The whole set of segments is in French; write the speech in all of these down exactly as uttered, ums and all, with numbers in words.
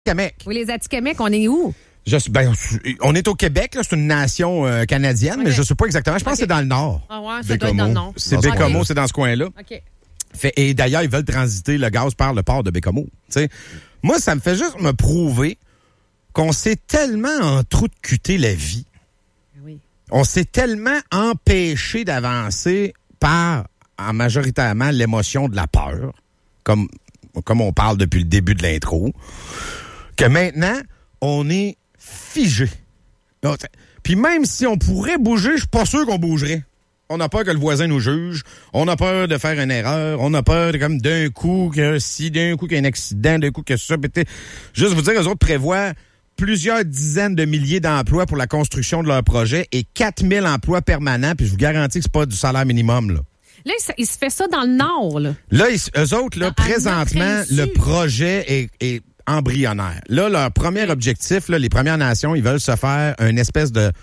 Atikamekw. Oui, les Atikamekw, on est où? Je, ben, on est au Québec, là, c'est une nation euh, canadienne, okay. mais je sais pas exactement. Je pense okay. que c'est dans le nord. Ah ouais, ça doit être dans le nord. C'est Bécomo, okay. c'est dans ce coin-là. OK. Fait, et d'ailleurs, ils veulent transiter le gaz par le port de Bécomo. T'sais. Moi, ça me fait juste me prouver qu'on s'est tellement entroucuté la vie. Oui. On s'est tellement empêché d'avancer par, en majoritairement, l'émotion de la peur, comme, comme on parle depuis le début de l'intro, que maintenant, on est figé. Puis même si on pourrait bouger, je suis pas sûr qu'on bougerait. On a peur que le voisin nous juge. On a peur de faire une erreur. On a peur de, comme d'un coup que si, d'un coup qu'il y a un accident, d'un coup que ça. Juste vous dire, eux autres prévoient plusieurs dizaines de milliers d'emplois pour la construction de leur projet et quatre mille emplois permanents. Puis je vous garantis que c'est pas du salaire minimum, là. Là, il se fait ça dans le Nord, là. Là, ils, eux autres, là, à présentement, le projet est, est embryonnaire. Là, leur premier objectif, là, les Premières Nations, ils veulent se faire une espèce de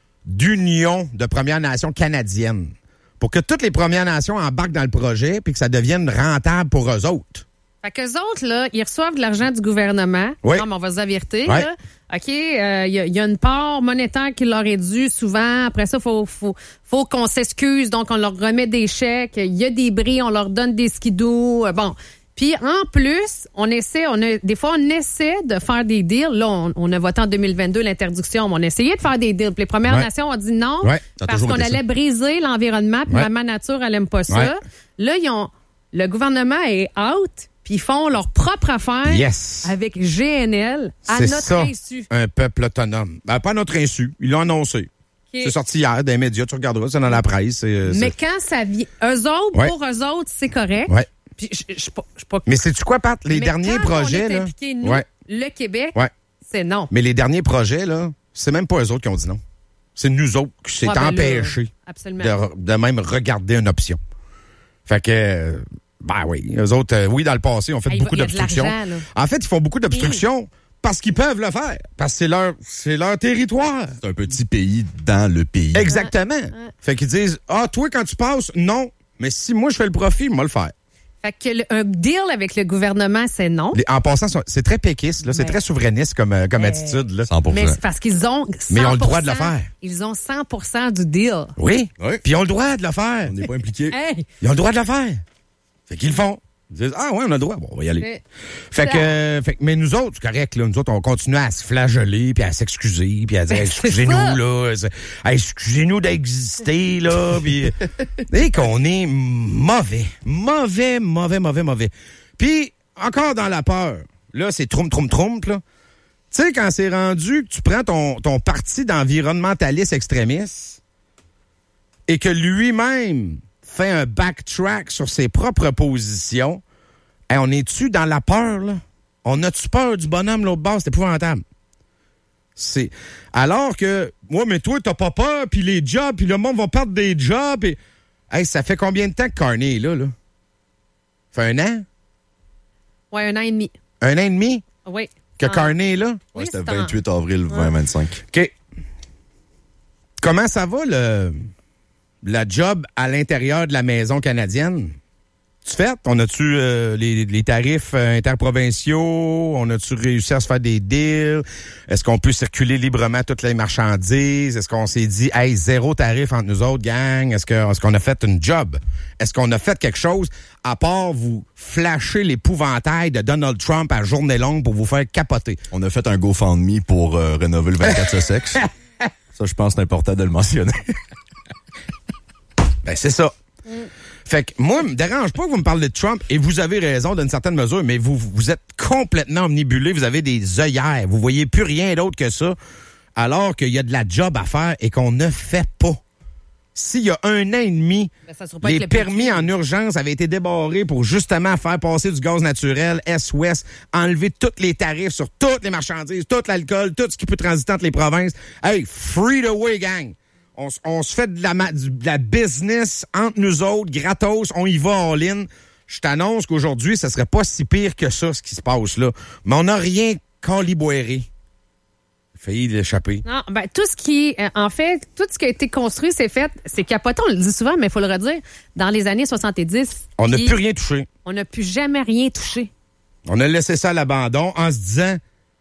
d'union de Premières Nations canadiennes pour que toutes les Premières Nations embarquent dans le projet puis que ça devienne rentable pour eux autres. Fait qu'eux autres, là, ils reçoivent de l'argent du gouvernement. Oui. Non, mais on va se dire la vérité, oui. là. OK, il euh, y, y a une part monétaire qui leur est due souvent. Après ça, il faut, faut, faut qu'on s'excuse. Donc, on leur remet des chèques. Il y a des bris, on leur donne des skidoo. Euh, bon. Puis, en plus, on essaie, on a, des fois, on essaie de faire des deals. Là, on, on a voté en deux mille vingt-deux l'interdiction, mais on a essayé de faire des deals. Puis les Premières ouais. Nations ont dit non ouais, parce qu'on allait ça. briser l'environnement. Puis, ouais. Maman Nature, elle aime pas ça. Ouais. Là, ils ont, le gouvernement est out. Puis ils font leur propre affaire yes. avec G N L à c'est notre ça, insu. Un peuple autonome. Ben, pas à notre insu. Ils l'ont annoncé. Okay. C'est sorti hier dans les médias. Tu regarderas, c'est dans la presse. C'est, mais c'est... quand ça vient... Eux autres, ouais. pour eux autres, c'est correct. Ouais. Puis je, je, je, je, pas... Mais sais-tu quoi, Pat? Les mais derniers quand projets... on est là, impliqué, nous, ouais. le Québec, ouais. c'est non. Mais les derniers projets, là, c'est même pas eux autres qui ont dit non. C'est nous autres qui s'est ouais, ben empêchés de, de même regarder une option. Fait que... Ben oui, eux autres, euh, oui, dans le passé, ont fait hey, beaucoup d'obstructions. De en fait, ils font beaucoup d'obstructions oui. parce qu'ils peuvent le faire. Parce que c'est leur, c'est leur territoire. C'est un petit pays dans le pays. Exactement. Ouais, ouais. Fait qu'ils disent, ah, toi, quand tu passes, non. Mais si moi, je fais le profit, moi le faire. Fait que le, un deal avec le gouvernement, c'est non. Les, en passant, c'est très péquiste, là. C'est très souverainiste comme, comme euh, attitude, là. cent pour cent. Mais c'est parce qu'ils ont cent pour cent. Mais ils ont le droit de le faire. Ils ont cent pour cent du deal. Oui. oui. Puis ils ont le droit de le faire. On n'est pas impliqués. Hey. Ils ont le droit de le faire. Fait qu'ils le font. Ils disent, ah ouais, on a le droit. Bon, on va y aller. Mais, fait, que, euh, fait que, mais nous autres, c'est correct, là. Nous autres, on continue à se flageller, puis à s'excuser, puis à dire, excusez-nous, là. Excusez-nous d'exister, là. Puis, et qu'on est mauvais. Mauvais, mauvais, mauvais, mauvais. Puis, encore dans la peur. Là, c'est troum, troum, troum, là. Tu sais, quand c'est rendu que tu prends ton, ton parti d'environnementaliste extrémiste et que lui-même fait un backtrack sur ses propres positions, hey, on est-tu dans la peur, là? On a-tu peur du bonhomme, l'autre bord? C'est épouvantable. C'est... Alors que, moi, mais toi, t'as pas peur, puis les jobs, puis le monde va perdre des jobs, et... Hey, ça fait combien de temps que Carney est là, là? Ça fait un an? Ouais, un an et demi. Un an et demi? Oui. Que ah. Carney est là? Ouais, oui, c'était c'est vingt-huit avril vingt vingt-cinq. OK. Comment ça va, le... la job à l'intérieur de la maison canadienne? Tu fais? On a-tu euh, les, les tarifs euh, interprovinciaux? On a-tu réussi à se faire des deals? Est-ce qu'on peut circuler librement toutes les marchandises? Est-ce qu'on s'est dit, hey, zéro tarif entre nous autres, gang? Est-ce, que, est-ce qu'on a fait une job? Est-ce qu'on a fait quelque chose à part vous flasher l'épouvantail de Donald Trump à journée longue pour vous faire capoter? On a fait un GoFundMe pour euh, rénover le vingt-quatre Sussex. Ça, je pense que c'est important de le mentionner. Ben, c'est ça. Mm. Fait que moi, me dérange pas que vous me parlez de Trump, et vous avez raison d'une certaine mesure, mais vous, vous êtes complètement omnibulé, vous avez des œillères, vous voyez plus rien d'autre que ça, alors qu'il y a de la job à faire et qu'on ne fait pas. S'il y a un an et demi, ben, les permis en urgence avaient été débarrés pour justement faire passer du gaz naturel Est-Ouest, enlever tous les tarifs sur toutes les marchandises, tout l'alcool, tout ce qui peut transiter entre les provinces. Hey, free the way, gang! On, on se fait de la, de la business entre nous autres, gratos, on y va all-in. Je t'annonce qu'aujourd'hui, ça serait pas si pire que ça, ce qui se passe là. Mais on n'a rien caliboiré. Failli l'échapper. Non, ben tout ce qui, en fait, tout ce qui a été construit, c'est fait, c'est capotant, on le dit souvent, mais il faut le redire, dans les années soixante-dix. On n'a plus rien touché. On n'a plus jamais rien touché. On a laissé ça à l'abandon en se disant,